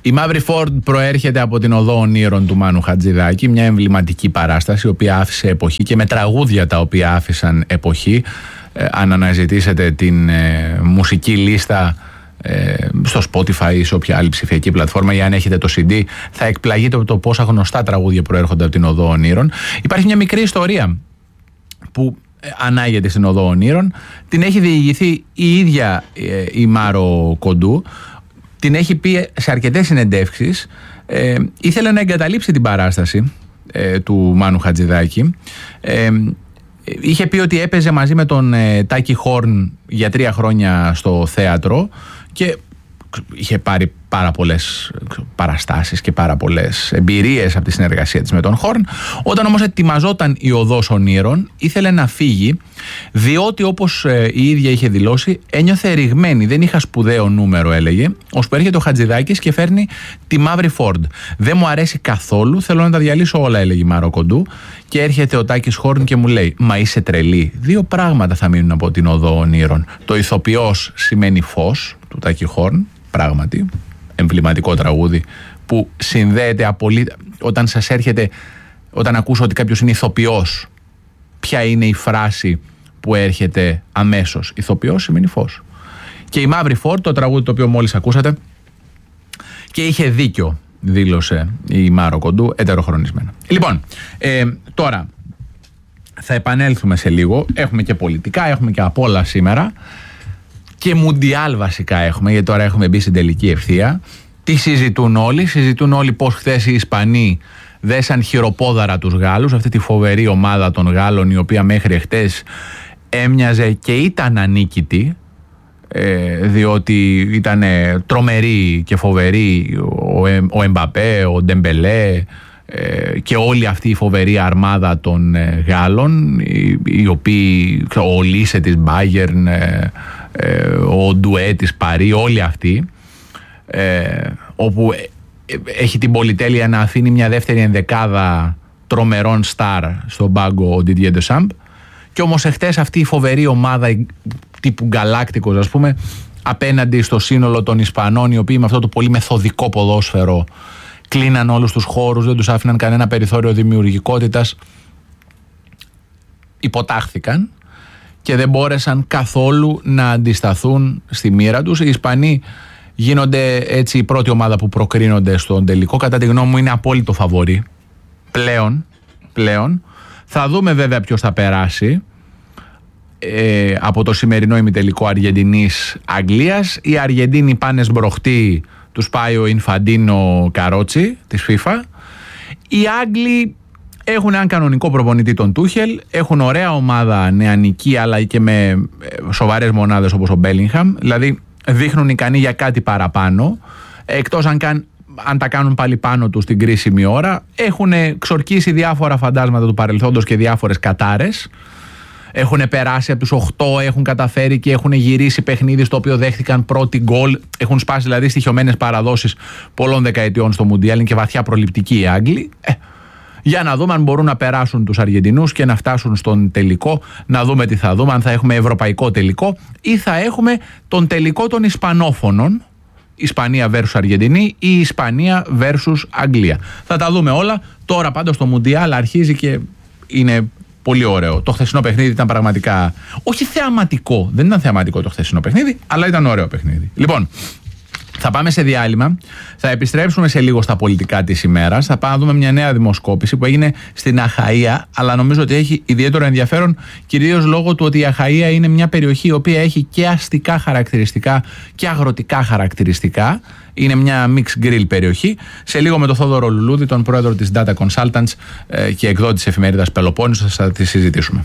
Η Μαύρη Φόρντ προέρχεται από την Οδό Ονείρων του Μάνου Χατζηδάκη, μια εμβληματική παράσταση η οποία άφησε εποχή και με τραγούδια τα οποία άφησαν εποχή. Αν αναζητήσετε την μουσική λίστα στο Spotify ή σε όποια άλλη ψηφιακή πλατφόρμα, ή αν έχετε το CD, θα εκπλαγείτε από το πόσα γνωστά τραγούδια προέρχονται από την Οδό Ονείρων. Υπάρχει μια μικρή ιστορία που ανάγεται στην Οδό Ονείρων. Την έχει διηγηθεί η ίδια η Μάρο Κοντού. Την έχει πει σε αρκετές συνεντεύξεις. Ήθελε να εγκαταλείψει την παράσταση του Μάνου Χατζηδάκη. Είχε πει ότι έπαιζε μαζί με τον Τάκη Χόρν για 3 χρόνια στο θέατρο και είχε πάρει πάρα πολλές παραστάσεις και πάρα πολλές εμπειρίες από τη συνεργασία της με τον Χόρν. Όταν όμως ετοιμαζόταν η Οδός Ονείρων, ήθελε να φύγει, διότι όπως η ίδια είχε δηλώσει, ένιωθε ρηγμένη. Δεν είχα σπουδαίο νούμερο, έλεγε, ώσπου έρχεται ο Χατζηδάκης και φέρνει τη Μαύρη Φόρντ. Δεν μου αρέσει καθόλου, θέλω να τα διαλύσω όλα, έλεγε η Μάρο Κοντού. Και έρχεται ο Τάκης Χόρν και μου λέει: μα είσαι τρελή. 2 πράγματα θα μείνουν από την Οδό Ονείρων. Το ηθοποιός σημαίνει φως, του Τάκη Χόρν. Πράγματι, εμβληματικό τραγούδι που συνδέεται απολύτως. Όταν σας έρχεται, όταν ακούσω ότι κάποιος είναι ηθοποιός, ποια είναι η φράση που έρχεται αμέσως? Ηθοποιός σημαίνει φως. Και η Μαύρη Φόρντ, το τραγούδι το οποίο μόλις ακούσατε, και είχε δίκιο, δήλωσε η Μάρο Κοντού, ετεροχρονισμένα. Λοιπόν, τώρα θα επανέλθουμε σε λίγο. Έχουμε και πολιτικά, έχουμε και απ' όλα σήμερα. Και μουντιάλ βασικά έχουμε, γιατί τώρα έχουμε μπει στην τελική ευθεία. Τι συζητούν όλοι? Συζητούν όλοι πως χθες οι Ισπανοί δέσαν χειροπόδαρα τους Γάλλους, αυτή τη φοβερή ομάδα των Γάλλων, η οποία μέχρι χθες έμοιαζε και ήταν ανίκητη, διότι ήταν τρομερή και φοβερή ο Εμπαπέ, ο Ντεμπελέ και όλη αυτή η φοβερή αρμάδα των Γάλλων, οι οποίοι, ο Λίσε της Μπάγερν, ο Ντουέ της Παρί, όλοι αυτοί, όπου έχει την πολυτέλεια να αφήνει μια δεύτερη ενδεκάδα τρομερών στάρ στον πάγκο ο Didier Deschamps. Και όμως εχθές αυτή η φοβερή ομάδα τύπου Γκαλάκτικος, ας πούμε, απέναντι στο σύνολο των Ισπανών, οι οποίοι με αυτό το πολύ μεθοδικό ποδόσφαιρο κλείναν όλους τους χώρους, δεν τους άφηναν κανένα περιθώριο δημιουργικότητας, υποτάχθηκαν και δεν μπόρεσαν καθόλου να αντισταθούν στη μοίρα τους. Οι Ισπανοί γίνονται έτσι η πρώτη ομάδα που προκρίνονται στον τελικό. Κατά τη γνώμη μου είναι απόλυτο φαβορί πλέον. Θα δούμε βέβαια ποιος θα περάσει από το σημερινό ημιτελικό Αργεντινής-Αγγλίας. Οι Αργεντίνοι πάνε σμπροχτή, τους πάει ο Ινφαντίνο Καρότσι της FIFA. Οι Άγγλοι έχουν έναν κανονικό προπονητή, τον Τούχελ, έχουν ωραία ομάδα νεανική αλλά και με σοβαρές μονάδες όπως ο Μπέλιγχαμ, δηλαδή δείχνουν ικανοί για κάτι παραπάνω, εκτός αν τα κάνουν πάλι πάνω τους στην κρίσιμη ώρα. Έχουν ξορκίσει διάφορα φαντάσματα του παρελθόντος και διάφορες κατάρες. Έχουν περάσει από τους 8, έχουν καταφέρει και έχουν γυρίσει παιχνίδι στο οποίο δέχτηκαν πρώτη γκολ. Έχουν σπάσει δηλαδή στοιχειωμένες παραδόσεις πολλών δεκαετιών στο Μουντιάλ. Είναι και βαθιά προληπτικοί οι Άγγλοι. Για να δούμε αν μπορούν να περάσουν τους Αργεντινούς και να φτάσουν στον τελικό. Να δούμε τι θα δούμε, αν θα έχουμε ευρωπαϊκό τελικό ή θα έχουμε τον τελικό των Ισπανόφωνων. Ισπανία versus Αργεντινή ή Ισπανία versus Αγγλία. Θα τα δούμε όλα. Τώρα πάντως το Μουντιάλ αρχίζει και είναι πολύ ωραίο. Το χθεσινό παιχνίδι ήταν πραγματικά, όχι θεαματικό, δεν ήταν θεαματικό το χθεσινό παιχνίδι, αλλά ήταν ωραίο παιχνίδι. Λοιπόν, θα πάμε σε διάλειμμα, θα επιστρέψουμε σε λίγο στα πολιτικά της ημέρας, θα πάμε να δούμε μια νέα δημοσκόπηση που έγινε στην Αχαΐα, αλλά νομίζω ότι έχει ιδιαίτερο ενδιαφέρον, κυρίως λόγω του ότι η Αχαΐα είναι μια περιοχή η οποία έχει και αστικά χαρακτηριστικά και αγροτικά χαρακτηριστικά. Είναι μια mixed grill περιοχή. Σε λίγο με τον Θόδωρο Λουλούδη, τον πρόεδρο της Data Consultants και εκδότη της εφημερίδας Πελοπόννησος, θα τη συζητήσουμε.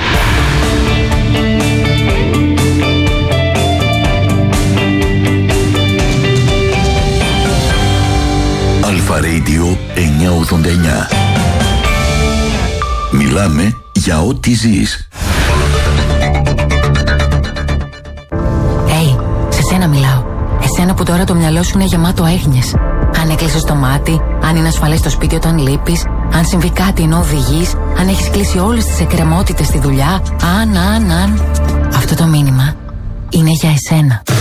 Αλφα Radio 989. Μιλάμε για ό,τι ζεις. Σε σένα μιλάω. Εσένα που τώρα το μυαλό σου είναι γεμάτο έγνοιες. Αν έκλεισες το μάτι, αν είναι ασφαλές το σπίτι όταν λείπεις, αν συμβεί κάτι ενώ οδηγείς, αν έχεις κλείσει όλες τις εκκρεμότητες στη δουλειά, αν. Αυτό το μήνυμα είναι για εσένα.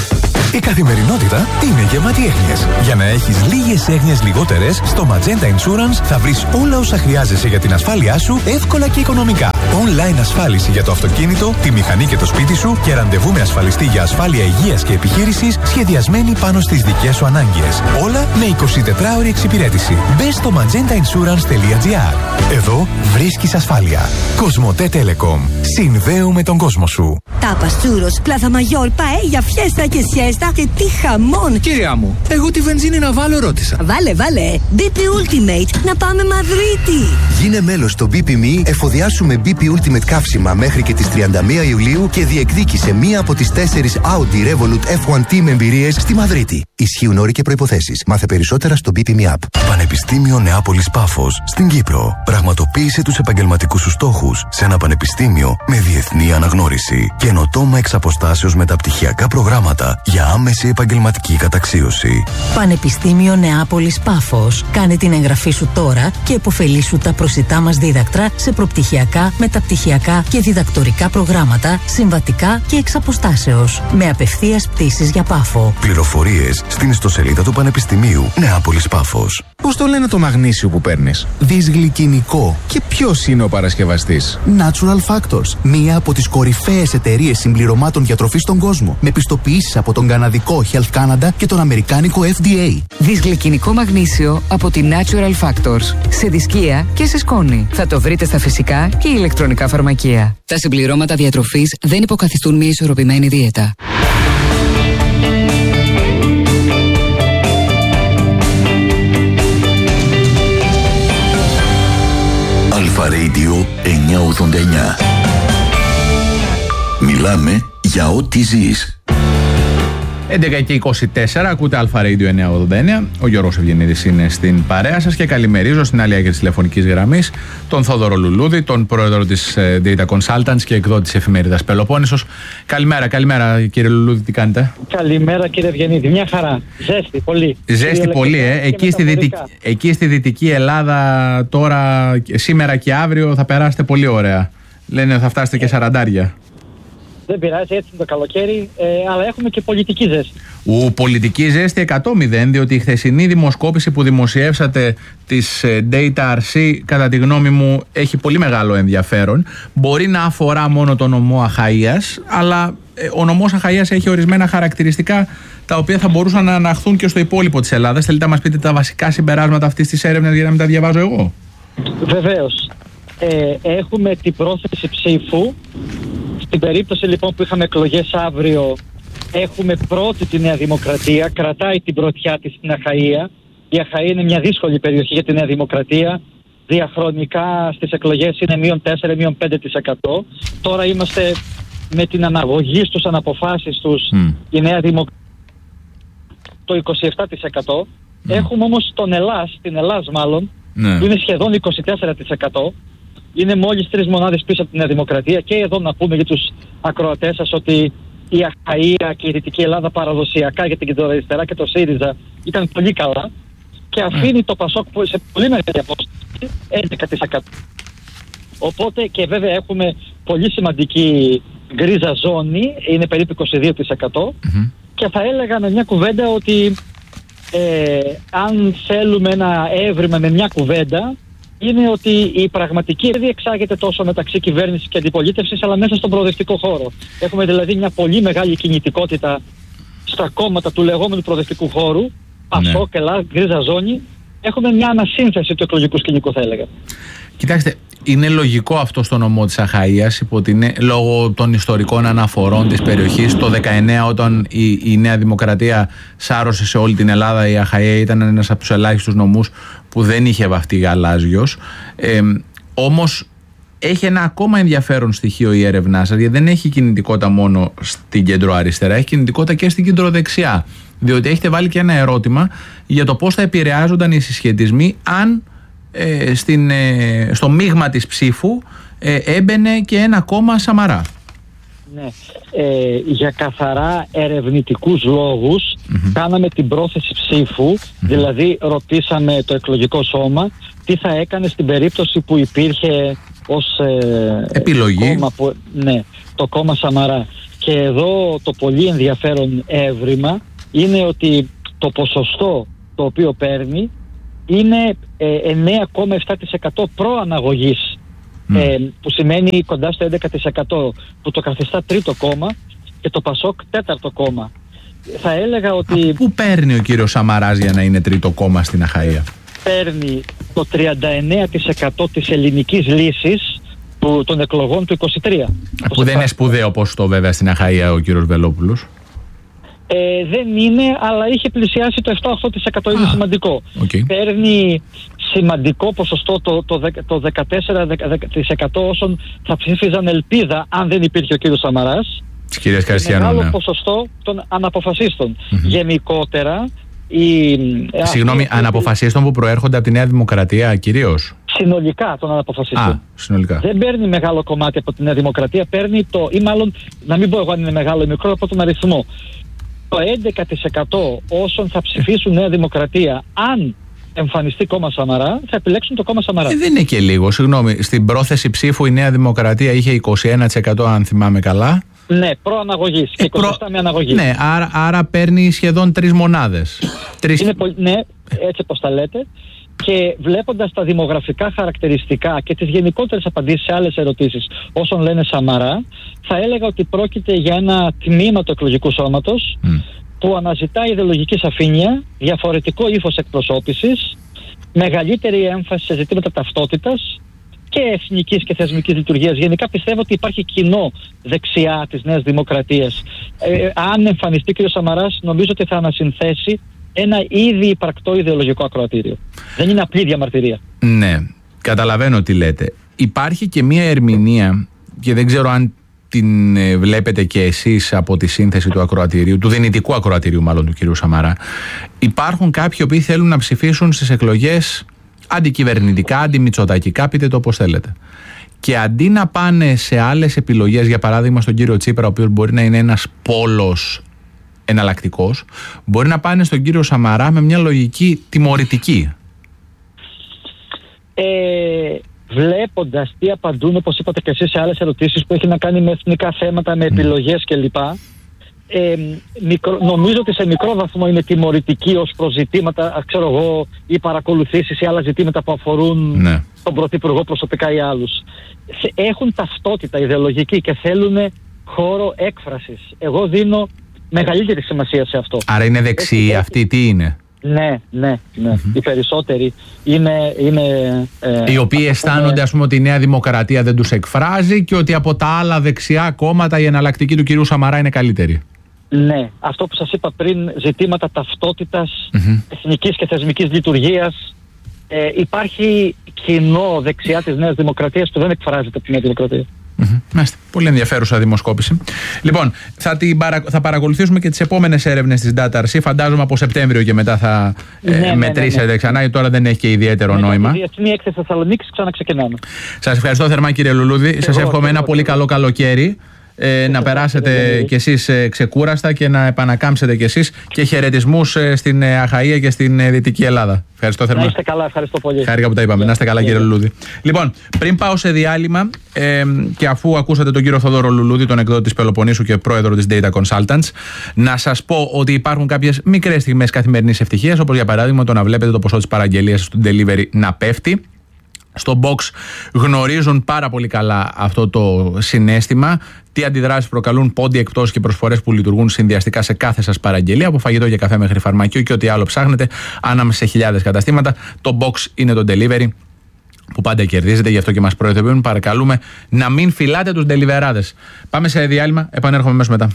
Η καθημερινότητα είναι γεμάτη έγνοιες. Για να έχεις λίγες έγνοιες λιγότερες, στο Magenta Insurance θα βρεις όλα όσα χρειάζεσαι για την ασφάλειά σου εύκολα και οικονομικά. Online ασφάλιση για το αυτοκίνητο, τη μηχανή και το σπίτι σου και ραντεβού με ασφαλιστή για ασφάλεια υγείας και επιχείρησης σχεδιασμένη πάνω στις δικές σου ανάγκες. Όλα με 24ωρη εξυπηρέτηση. Μπες στο magentainsurance.gr. Εδώ βρίσκεις ασφάλεια. Κοσμοτέ Telecom. Συνδέουμε τον κόσμο σου. Τάπας, τσούρος, πλάθα μαγιόρ, παέλια, φιέστα και σιέστα και τι χαμόν! Κυρία μου, εγώ τη βενζίνη να βάλω ρώτησα. Βάλε. BP Ultimate, να πάμε Μαδρίτη! Γίνε μέλος στο BP.me, εφοδιάσουμε BP Ultimate καύσιμα μέχρι και τις 31 Ιουλίου και διεκδίκησε μία από τις 4 Audi Revolut F1 Team εμπειρίες στη Μαδρίτη. Ισχύουν όροι και προϋποθέσεις. Μάθε περισσότερα στο BP.me app. Πανεπιστήμιο Νεάπολης Πάφος στην Κύπρο. Πραγματοποίησε τους επαγγελματικούς σου στόχους σε ένα πανεπιστήμιο με διεθνή αναγνώριση. Καινοτόμα εξ αποστάσεως μεταπτυχιακά προγράμματα για άμεση επαγγελματική καταξίωση. Πανεπιστήμιο Νεάπολης Πάφος. Κάνε την εγγραφή σου τώρα και επωφελήσου τα προσιτά μας δίδακτρα σε προπτυχιακά, μεταπτυχιακά και διδακτορικά προγράμματα, συμβατικά και εξ αποστάσεως. Με απευθείας πτήσεις για Πάφο. Πληροφορίες στην ιστοσελίδα του Πανεπιστημίου Νεάπολης Πάφος. Πώς το λένε το μαγνήσιο που παίρνεις? Δυσγλυκινικό. Και ποιος είναι ο παρασκευαστής? Natural Factors. Μία από τις κορυφαίες εταιρείες συμπληρωμάτων διατροφής στον κόσμο. Με πιστοποιήσεις από τον καναδικό Health Canada και τον αμερικάνικο FDA. Δυσγλυκινικό μαγνήσιο από τη Natural Factors. Σε δισκία και σε σκόνη. Θα το βρείτε στα φυσικά και ηλεκτρονικά φαρμακεία. Τα συμπληρώματα διατροφής δεν υποκαθιστούν μια ισορροπημένη δίαιτα. Αλφα Radio 989. Μιλάμε για ό,τι ζεις. 11 και 24, ακούτε Αλφα Radio 989. Ο Γιώργος Ευγενίδης είναι στην παρέα σας και καλημερίζω στην άλλη άκρη της τηλεφωνικής γραμμής τον Θόδωρο Λουλούδη, τον πρόεδρο της Data Consultants και εκδότη της εφημερίδας Πελοπόννησος. Καλημέρα κύριε Λουλούδη, τι κάνετε? Καλημέρα κύριε Ευγενίδη, μια χαρά. Ζέστη πολύ. Ζέστη πολύ, εκεί στη Δυτική Ελλάδα τώρα, σήμερα και αύριο θα περάσετε πολύ ωραία. Λένε θα φτάσετε και 40. Δεν πειράζει, έτσι είναι το καλοκαίρι, αλλά έχουμε και πολιτική ζέστη. Πολιτική ζέστη 100-0, διότι η χθεσινή δημοσκόπηση που δημοσιεύσατε της Data.RC, κατά τη γνώμη μου, έχει πολύ μεγάλο ενδιαφέρον. Μπορεί να αφορά μόνο τον νομό Αχαΐας, αλλά ο νομός Αχαΐας έχει ορισμένα χαρακτηριστικά τα οποία θα μπορούσαν να αναχθούν και στο υπόλοιπο της Ελλάδας. Θέλετε να μας πείτε τα βασικά συμπεράσματα αυτής της έρευνας για να μην τα διαβάζω εγώ? Βεβαίως. Έχουμε την πρόθεση ψήφου. Στην περίπτωση λοιπόν που είχαμε εκλογές αύριο, έχουμε πρώτη τη Νέα Δημοκρατία, κρατάει την πρωτιά της στην Αχαΐα. Η Αχαΐα είναι μια δύσκολη περιοχή για τη Νέα Δημοκρατία. Διαχρονικά στις εκλογές είναι -4, -5%. Τώρα είμαστε με την αναγωγή στους αναποφάσεις τους, η Νέα Δημοκρατία το 27%. Έχουμε όμως την Ελλάς μάλλον, που είναι σχεδόν 24%. Είναι μόλις 3 μονάδες πίσω από τη Νέα Δημοκρατία. Και εδώ να πούμε για τους ακροατές σας ότι η Αχαΐα και η Δυτική Ελλάδα παραδοσιακά για την κεντροαριστερά και το ΣΥΡΙΖΑ ήταν πολύ καλά και αφήνει το ΠΑΣΟΚ σε πολύ μεγάλη απόσταση 11%. Οπότε και βέβαια έχουμε πολύ σημαντική γκρίζα ζώνη, είναι περίπου 22%. Και θα έλεγα με μια κουβέντα ότι αν θέλουμε ένα έβριμα με μια κουβέντα, είναι ότι η πραγματική δεν διεξάγεται τόσο μεταξύ κυβέρνησης και αντιπολίτευσης, αλλά μέσα στον προοδευτικό χώρο. Έχουμε δηλαδή μια πολύ μεγάλη κινητικότητα στα κόμματα του λεγόμενου προοδευτικού χώρου, ΠΑΣΟΚ, ΕΛΑΡ, γκρίζα ζώνη. Έχουμε μια ανασύνθεση του εκλογικού σκηνικού, θα έλεγα. Κοιτάξτε, είναι λογικό αυτό στο νομό της Αχαΐας, λόγω των ιστορικών αναφορών της περιοχής. Το 19, όταν η Νέα Δημοκρατία σάρωσε σε όλη την Ελλάδα, η Αχαΐα ήταν ένας από τους ελάχιστους νομούς που δεν είχε βαφτεί γαλάζιος. Όμως έχει ένα ακόμα ενδιαφέρον στοιχείο η έρευνά σας, γιατί δεν έχει κινητικότητα μόνο στην κεντροαριστερά, έχει κινητικότητα και στην κεντροδεξιά. Διότι έχετε βάλει και ένα ερώτημα για το πώς θα επηρεάζονταν οι συσχετισμοί αν στο μείγμα της ψήφου έμπαινε και ένα κόμμα Σαμαρά. Ναι, για καθαρά ερευνητικούς λόγους κάναμε την πρόθεση ψήφου, δηλαδή ρωτήσαμε το εκλογικό σώμα τι θα έκανε στην περίπτωση που υπήρχε ως επιλογή κόμμα το κόμμα Σαμαρά. Και εδώ το πολύ ενδιαφέρον έβριμα είναι ότι το ποσοστό το οποίο παίρνει είναι 9,7% προαναγωγής, που σημαίνει κοντά στο 11%, που το καθιστά τρίτο κόμμα και το Πασόκ τέταρτο κόμμα. Θα έλεγα ότι... Από πού παίρνει ο κύριος Σαμαράς για να είναι τρίτο κόμμα στην Αχαΐα? Παίρνει το 39% της ελληνικής λύσης των εκλογών του 23. Που δεν είναι σπουδαίο ποσοστό βέβαια στην Αχαΐα ο κύριος Βελόπουλος. Δεν είναι, αλλά είχε πλησιάσει το 7-8%, είναι σημαντικό. Παίρνει σημαντικό ποσοστό, το 14% όσων θα ψήφιζαν ελπίδα αν δεν υπήρχε ο κύριος Σαμαράς. Της κυρίας Καριστιανού, μεγάλο ποσοστό των αναποφασίστων. Γενικότερα Συγγνώμη, αναποφασίστων που προέρχονται από τη Νέα Δημοκρατία κυρίως. Συνολικά των αναποφασίστων. Συνολικά. Δεν παίρνει μεγάλο κομμάτι από τη Νέα Δημοκρατία, παίρνει ή μάλλον, να μην πω εγώ αν είναι μεγάλο ή μικρό, από τον αριθμό. Το 11% όσων θα ψηφίσουν Νέα Δημοκρατία, αν εμφανιστεί κόμμα Σαμαρά, θα επιλέξουν το κόμμα Σαμαρά. Δεν είναι και λίγο, συγγνώμη. Στην πρόθεση ψήφου η Νέα Δημοκρατία είχε 21%, αν θυμάμαι καλά. Ναι, προαναγωγής και 27% με αναγωγή. Ναι, άρα παίρνει σχεδόν 3 μονάδες. Ναι, έτσι όπως τα λέτε. Και βλέποντας τα δημογραφικά χαρακτηριστικά και τις γενικότερες απαντήσεις σε άλλες ερωτήσεις όσων λένε Σαμαρά, θα έλεγα ότι πρόκειται για ένα τμήμα του εκλογικού σώματος που αναζητά ιδεολογική σαφήνεια, διαφορετικό ύφος εκπροσώπησης, μεγαλύτερη έμφαση σε ζητήματα ταυτότητας και εθνικής και θεσμικής λειτουργίας. Γενικά πιστεύω ότι υπάρχει κοινό δεξιά της Νέας Δημοκρατίας. Αν εμφανιστεί κ. Σαμαράς, νομίζω ότι θα ανασυνθέσει ένα ήδη υπαρκτό ιδεολογικό ακροατήριο. Δεν είναι απλή διαμαρτυρία. Ναι, καταλαβαίνω τι λέτε. Υπάρχει και μία ερμηνεία, και δεν ξέρω αν την βλέπετε και εσείς από τη σύνθεση του ακροατηρίου, του δυνητικού ακροατηρίου μάλλον του κυρίου Σαμαρά. Υπάρχουν κάποιοι οποίοι θέλουν να ψηφίσουν στις εκλογές αντικυβερνητικά, αντιμητσοτακικά, πείτε το όπως θέλετε. Και αντί να πάνε σε άλλες επιλογές, για παράδειγμα στον κύριο Τσίπρα, ο οποίος μπορεί να είναι ένας πόλος εναλλακτικός, μπορεί να πάνε στον κύριο Σαμαρά με μια λογική τιμωρητική. Βλέποντας τι απαντούν, όπως είπατε και εσείς, σε άλλες ερωτήσεις που έχει να κάνει με εθνικά θέματα, με επιλογές κλπ. Νομίζω ότι σε μικρό βαθμό είναι τιμωρητική ως προς ζητήματα, ξέρω εγώ, ή παρακολουθήσεις ή άλλα ζητήματα που αφορούν τον Πρωθυπουργό προσωπικά ή άλλους. Έχουν ταυτότητα ιδεολογική και θέλουν χώρο έκφρασης. Εγώ δίνω μεγαλύτερη σημασία σε αυτό. Άρα είναι δεξιοί αυτοί, τι είναι? Ναι. Οι περισσότεροι είναι οι οποίοι αισθάνονται, ας πούμε, ότι η Νέα Δημοκρατία δεν τους εκφράζει και ότι από τα άλλα δεξιά κόμματα η εναλλακτική του κυρίου Σαμαρά είναι καλύτερη. Ναι, αυτό που σας είπα πριν, ζητήματα ταυτότητας, εθνικής και θεσμικής λειτουργίας. Υπάρχει κοινό δεξιά της Νέας Δημοκρατίας που δεν εκφράζεται από τη Νέα Δημοκρατία. Μάλιστα. Πολύ ενδιαφέρουσα δημοσκόπηση. Λοιπόν, θα παρακολουθήσουμε και τις επόμενες έρευνες της DATARC. Φαντάζομαι από Σεπτέμβριο και μετά θα μετρήσετε ξανά, γιατί τώρα δεν έχει και ιδιαίτερο νόημα. Η Διεθνή Έκθεση Θεσσαλονίκης ξαναξεκινάμε. Σας ευχαριστώ θερμά, κύριε Λουλούδη. Σας εύχομαι ένα πολύ καλό καλοκαίρι. Να περάσετε κι εσείς ξεκούραστα και να επανακάμψετε κι εσείς, και χαιρετισμούς στην Αχαΐα και στην Δυτική Ελλάδα. Ευχαριστώ θερμά. Να είστε καλά, ευχαριστώ πολύ. Χάρηκα που τα είπαμε. Να είστε καλά, κύριε Λουλούδη. Λοιπόν, πριν πάω σε διάλειμμα και αφού ακούσατε τον κύριο Θόδωρο Λουλούδη, τον εκδότη της Πελοποννήσου και πρόεδρο της Data Consultants, να σας πω ότι υπάρχουν κάποιες μικρές στιγμές καθημερινής ευτυχίας, όπως για παράδειγμα το να βλέπετε το ποσό της παραγγελίας του delivery να πέφτει. Στο Box γνωρίζουν πάρα πολύ καλά αυτό το συναίσθημα, τι αντιδράσεις προκαλούν πόντι, εκπτώσεις και προσφορές που λειτουργούν συνδυαστικά σε κάθε σας παραγγελία, από φαγητό και καφέ μέχρι φαρμακείο και ό,τι άλλο ψάχνετε, ανάμεσα σε χιλιάδες καταστήματα. Το Box είναι το delivery που πάντα κερδίζετε, γι' αυτό και μας προειδοποιούν. Παρακαλούμε να μην φυλάτε τους deliverάδες. Πάμε σε διάλειμμα, επανέρχομαι αμέσως μετά.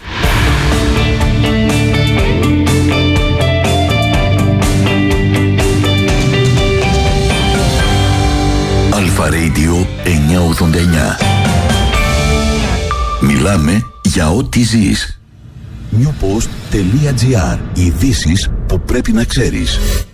Αλφα Radio 989. Μιλάμε για ό,τι ζεις. Newpost.gr. Ειδήσεις που πρέπει να ξέρεις.